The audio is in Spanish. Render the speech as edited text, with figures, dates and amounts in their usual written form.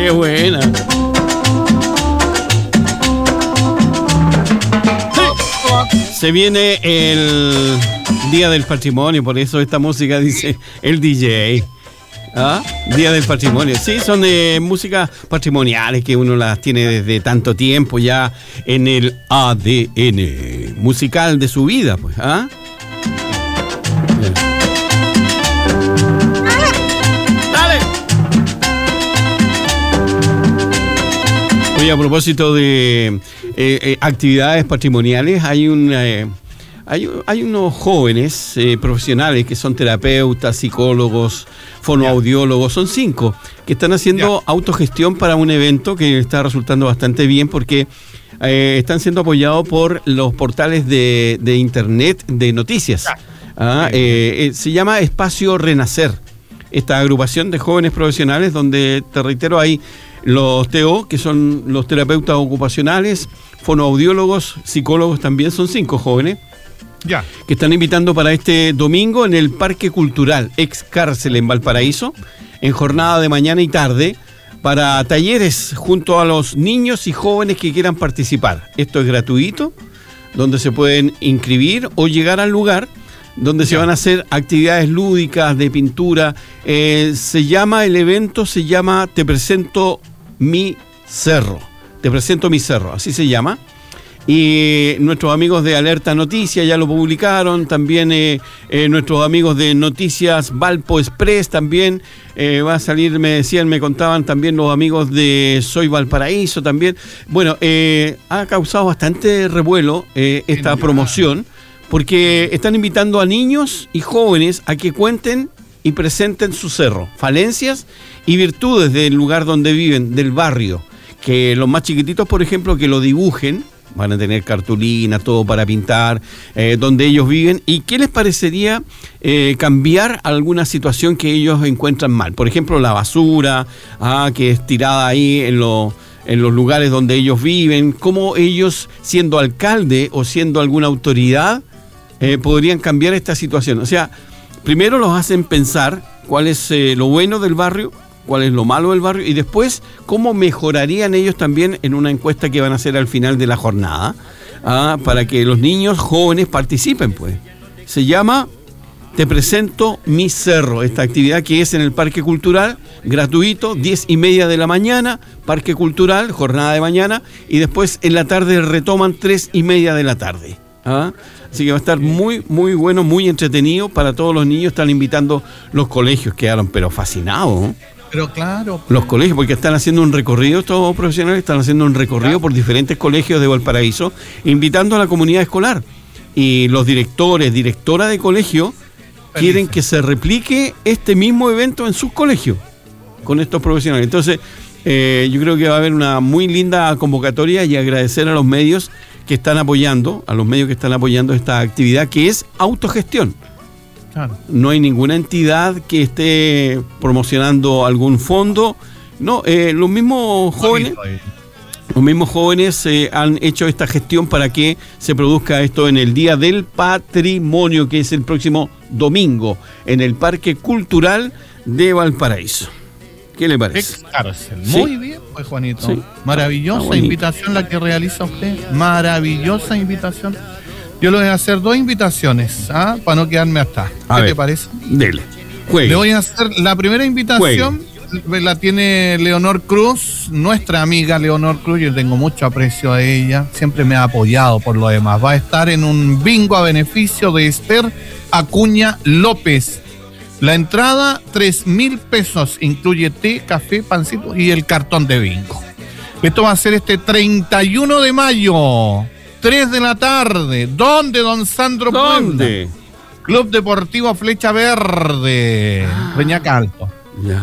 Qué buena. Se viene el Día del Patrimonio, por eso esta música dice el DJ. ¿Ah? Día del Patrimonio. Sí, son músicas patrimoniales que uno las tiene desde tanto tiempo ya en el ADN musical de su vida, pues. ¿Ah? ¡Dale! Oye, a propósito de actividades patrimoniales, hay unos jóvenes profesionales que son terapeutas, psicólogos, fonoaudiólogos, son 5, que están haciendo autogestión para un evento que está resultando bastante bien porque están siendo apoyados por los portales de internet de noticias. Se llama Espacio Renacer, esta agrupación de jóvenes profesionales donde, te reitero, hay los TO, que son los terapeutas ocupacionales, fonoaudiólogos, psicólogos también, son 5 jóvenes. Que están invitando para este domingo en el Parque Cultural Ex Cárcel en Valparaíso, en jornada de mañana y tarde, para talleres junto a los niños y jóvenes que quieran participar. Esto es gratuito, donde se pueden inscribir o llegar al lugar donde se van a hacer actividades lúdicas de pintura. El evento se llama Te presento mi cerro. Te presento mi cerro, así se llama. Y nuestros amigos de Alerta Noticias ya lo publicaron, también nuestros amigos de Noticias Valpo Express también va a salir, me contaban también los amigos de Soy Valparaíso también. Bueno, ha causado bastante revuelo esta promoción, porque están invitando a niños y jóvenes a que cuenten y presenten su cerro, falencias y virtudes del lugar donde viven, del barrio. Que los más chiquititos, por ejemplo, que lo dibujen. Van a tener cartulina, todo para pintar, donde ellos viven. ¿Y qué les parecería cambiar alguna situación que ellos encuentran mal? Por ejemplo, la basura, que es tirada ahí en los lugares donde ellos viven. ¿Cómo ellos, siendo alcalde o siendo alguna autoridad, podrían cambiar esta situación? O sea, primero los hacen pensar cuál es lo bueno del barrio, cuál es lo malo del barrio, y después cómo mejorarían ellos también en una encuesta que van a hacer al final de la jornada, para que los niños jóvenes participen, pues. Se llama Te presento mi cerro, esta actividad que es en el Parque Cultural, gratuito, 10:30 de la mañana, Parque Cultural, jornada de mañana, y después en la tarde retoman 3:30 de la tarde. Así que va a estar muy, muy bueno, muy entretenido para todos los niños. Están invitando los colegios, quedaron pero fascinados, ¿no? Pero claro. Los colegios, porque están haciendo un recorrido, estos profesionales están haciendo un recorrido por diferentes colegios de Valparaíso, invitando a la comunidad escolar. Y los directoras de colegio quieren que se replique este mismo evento en sus colegios, con estos profesionales. Entonces, yo creo que va a haber una muy linda convocatoria y agradecer a los medios que están apoyando, esta actividad que es autogestión. Claro. No hay ninguna entidad que esté promocionando algún fondo. No, los mismos jóvenes han hecho esta gestión para que se produzca esto en el Día del Patrimonio, que es el próximo domingo, en el Parque Cultural de Valparaíso. ¿Qué le parece? Muy bien, pues, Juanito. Sí. Maravillosa invitación la que realiza usted. Maravillosa invitación. Yo le voy a hacer 2 invitaciones, para no quedarme hasta. ¿Qué te parece? Dele. Juegue. Le voy a hacer la primera invitación. La tiene Leonor Cruz, nuestra amiga Leonor Cruz. Yo tengo mucho aprecio a ella. Siempre me ha apoyado por lo demás. Va a estar en un bingo a beneficio de Esther Acuña López. La entrada, 3,000 pesos. Incluye té, café, pancito y el cartón de bingo. Esto va a ser este 31 de mayo. 3 de la tarde. ¿Dónde, don Sandro? ¿Dónde? Club Deportivo Flecha Verde, Reñaca Alto.